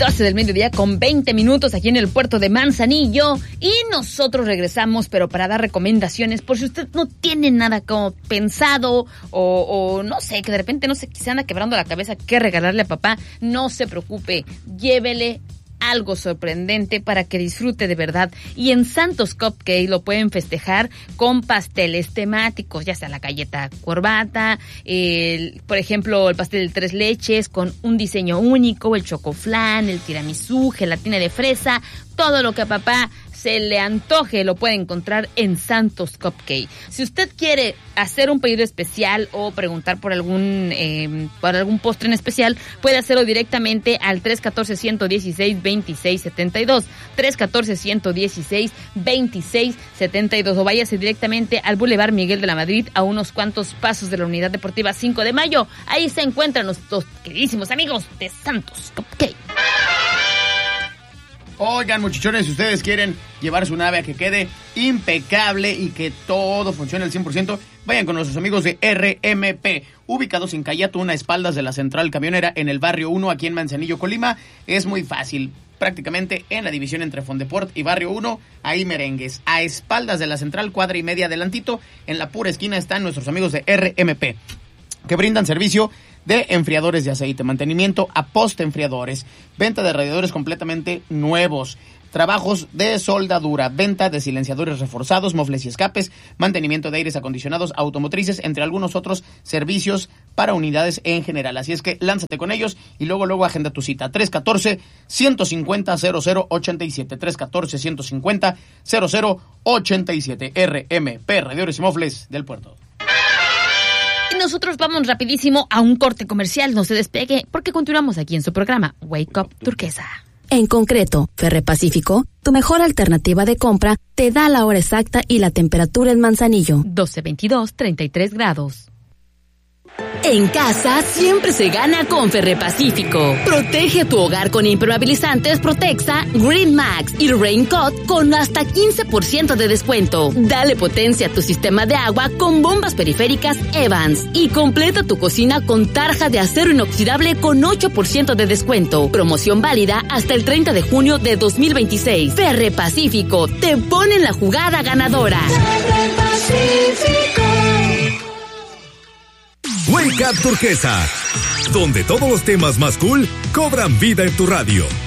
12 del mediodía con 20 minutos aquí en el puerto de Manzanillo. Y nosotros regresamos, pero para dar recomendaciones, por si usted no tiene nada como pensado o no sé, que de repente no sé, se anda quebrando la cabeza qué regalarle a papá, no se preocupe, llévele algo sorprendente para que disfrute de verdad. Y en Santos Cupcake lo pueden festejar con pasteles temáticos, ya sea la galleta corbata, por ejemplo, el pastel de 3 leches con un diseño único, el chocoflan, el tiramisú, gelatina de fresa, todo lo que a papá se le antoje lo puede encontrar en Santos Cupcake. Si usted quiere hacer un pedido especial o preguntar por algún postre en especial, puede hacerlo directamente al 314-116-2672, 314-116-2672, o váyase directamente al Boulevard Miguel de la Madrid, a unos cuantos pasos de la Unidad Deportiva 5 de Mayo. Ahí se encuentran nuestros queridísimos amigos de Santos Cupcake. Oigan, muchachones, si ustedes quieren llevar su nave a que quede impecable y que todo funcione al 100%, vayan con nuestros amigos de RMP, ubicados en Cayatuna, a espaldas de la Central Camionera, en el Barrio 1, aquí en Manzanillo, Colima. Es muy fácil, prácticamente en la división entre Fondeport y Barrio 1, ahí merengues. A espaldas de la Central, cuadra y media adelantito, en la pura esquina están nuestros amigos de RMP, que brindan servicio de enfriadores de aceite, mantenimiento a post-enfriadores, venta de radiadores completamente nuevos, trabajos de soldadura, venta de silenciadores reforzados, mofles y escapes, mantenimiento de aires acondicionados automotrices, entre algunos otros servicios para unidades en general. Así es que lánzate con ellos y luego agenda tu cita. 314-150-0087, 314-150-0087, RMP, radiadores y mofles del puerto. Y nosotros vamos rapidísimo a un corte comercial, no se despegue, porque continuamos aquí en su programa Wake Up Turquesa. En concreto, Ferre Pacífico, tu mejor alternativa de compra, te da la hora exacta y la temperatura en Manzanillo. 12:22, 33 grados. En casa siempre se gana con Ferre Pacífico. Protege tu hogar con impermeabilizantes Protexa, Green Max y Raincoat con hasta 15% de descuento. Dale potencia a tu sistema de agua con bombas periféricas Evans y completa tu cocina con tarja de acero inoxidable con 8% de descuento. Promoción válida hasta el 30 de junio de 2026. Ferre Pacífico te pone en la jugada ganadora. Ferre Pacífico. Wake Up Turquesa, donde todos los temas más cool cobran vida en tu radio.